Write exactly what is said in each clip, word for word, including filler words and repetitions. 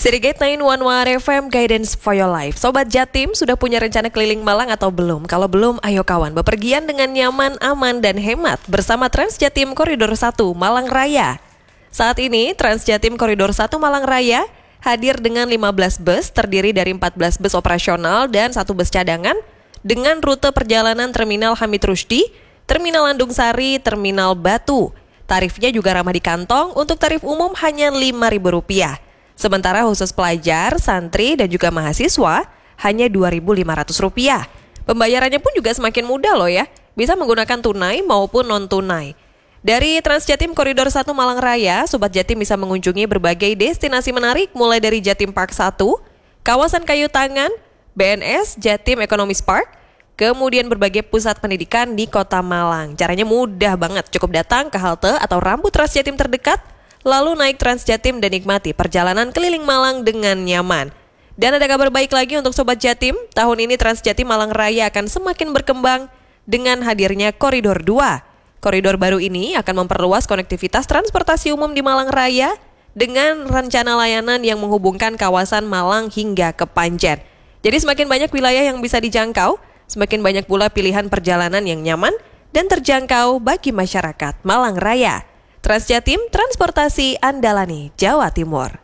Sirigate sembilan satu satu F M Guidance for your life. Sobat Jatim, sudah punya rencana keliling Malang atau belum? Kalau belum, ayo kawan, bepergian dengan nyaman, aman, dan hemat bersama Trans Jatim Koridor satu Malang Raya. Saat ini, Trans Jatim Koridor satu Malang Raya hadir dengan lima belas bus, terdiri dari empat belas bus operasional dan satu bus cadangan dengan rute perjalanan Terminal Hamid Rusdi, Terminal Landung Sari, Terminal Batu. Tarifnya juga ramah di kantong, untuk tarif umum hanya lima ribu rupiah. Sementara khusus pelajar, santri, dan juga mahasiswa hanya dua ribu lima ratus rupiah. Pembayarannya pun juga semakin mudah loh ya. Bisa menggunakan tunai maupun non-tunai. Dari Trans Jatim Koridor satu Malang Raya, Sobat Jatim bisa mengunjungi berbagai destinasi menarik mulai dari Jatim Park satu, Kawasan Kayu Tangan, B N S, Jatim Economics Park, kemudian berbagai pusat pendidikan di Kota Malang. Caranya mudah banget, cukup datang ke halte atau rambu Trans Jatim terdekat, lalu naik Trans Jatim dan nikmati perjalanan keliling Malang dengan nyaman. Dan ada kabar baik lagi untuk Sobat Jatim, tahun ini Trans Jatim Malang Raya akan semakin berkembang dengan hadirnya Koridor dua. Koridor baru ini akan memperluas konektivitas transportasi umum di Malang Raya dengan rencana layanan yang menghubungkan kawasan Malang hingga ke Panjen. Jadi semakin banyak wilayah yang bisa dijangkau, semakin banyak pula pilihan perjalanan yang nyaman dan terjangkau bagi masyarakat Malang Raya. Trans Jatim, transportasi andalani Jawa Timur.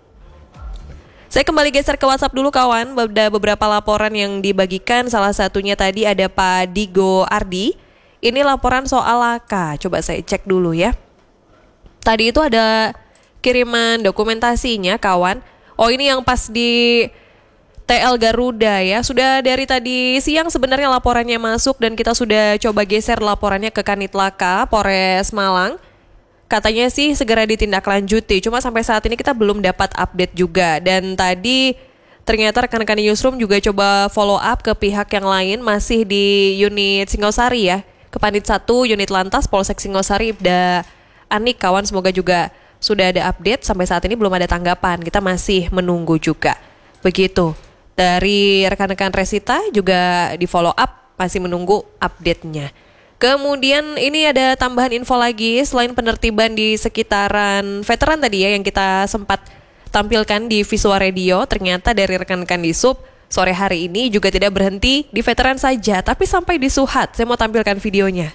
Saya kembali geser ke WhatsApp dulu kawan. Ada beberapa laporan yang dibagikan. Salah satunya tadi ada Pak Digo Ardi. Ini laporan soal laka. Coba saya cek dulu ya. Tadi itu ada kiriman dokumentasinya kawan. Oh ini yang pas di T L Garuda ya. Sudah dari tadi siang sebenarnya laporannya masuk dan kita sudah coba geser laporannya ke Kanit Laka, Polres Malang. Katanya sih segera ditindaklanjuti, cuma sampai saat ini kita belum dapat update juga. Dan tadi ternyata rekan-rekan di newsroom juga coba follow up ke pihak yang lain, masih di unit Singosari ya. Ke Panit satu, unit Lantas, Polsek Singosari, Ibda Anik kawan, semoga juga sudah ada update. Sampai saat ini belum ada tanggapan, kita masih menunggu juga. Begitu, dari rekan-rekan Resita juga di follow up, masih menunggu update-nya. Kemudian ini ada tambahan info lagi, selain penertiban di sekitaran veteran tadi ya yang kita sempat tampilkan di Visual Radio, ternyata dari rekan-rekan di Sub sore hari ini juga tidak berhenti di veteran saja, tapi sampai di Suhat. Saya mau tampilkan videonya.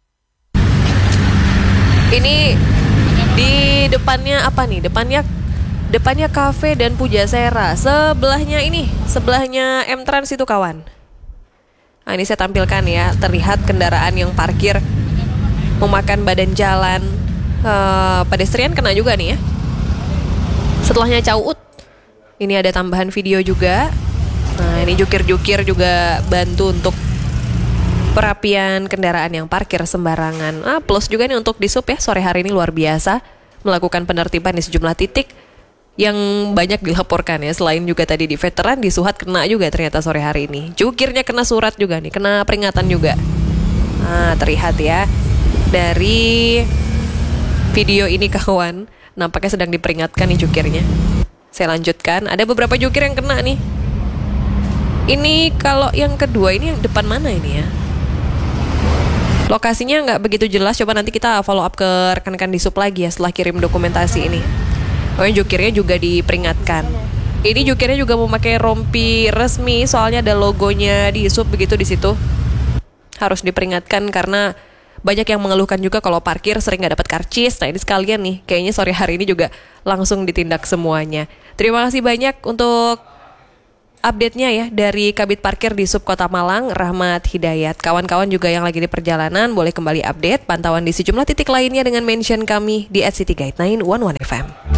Ini di depannya apa nih? Depannya depannya kafe dan Pujasera. Sebelahnya ini, sebelahnya M-Trans itu kawan. Nah, ini saya tampilkan ya, terlihat kendaraan yang parkir memakan badan jalan. Uh, pedestrian kena juga nih ya. Setelahnya Cauut, ini ada tambahan video juga. Nah, ini jukir-jukir juga bantu untuk perapian kendaraan yang parkir sembarangan. Ah, plus juga nih untuk di Sub ya, sore hari ini luar biasa melakukan penertiban di sejumlah titik yang banyak dilaporkan ya. Selain juga tadi di veteran, di Suhat kena juga ternyata sore hari ini. Jukirnya kena surat juga nih, kena peringatan juga. Nah, terlihat ya dari video ini kawan, nampaknya sedang diperingatkan nih jukirnya. Saya lanjutkan, ada beberapa jukir yang kena nih. Ini kalau yang kedua ini yang depan mana ini ya? Lokasinya nggak begitu jelas, coba nanti kita follow up ke rekan-rekan di Sub lagi ya setelah kirim dokumentasi ini. Pokoknya jukirnya juga diperingatkan. Ini jukirnya juga memakai rompi resmi, soalnya ada logonya di Sub begitu di situ. Harus diperingatkan karena banyak yang mengeluhkan juga kalau parkir sering nggak dapat karcis. Nah ini sekalian nih, kayaknya sore hari ini juga langsung ditindak semuanya. Terima kasih banyak untuk update-nya ya dari Kabid Parkir di Sub Kota Malang, Rahmat Hidayat. Kawan-kawan juga yang lagi di perjalanan boleh kembali update pantauan di sejumlah titik lainnya dengan mention kami di at City Guide sembilan satu satu F M.